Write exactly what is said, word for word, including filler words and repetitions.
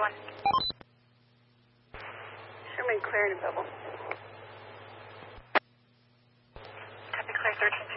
one. Sherman, clear in a bubble. Copy, clear thirteen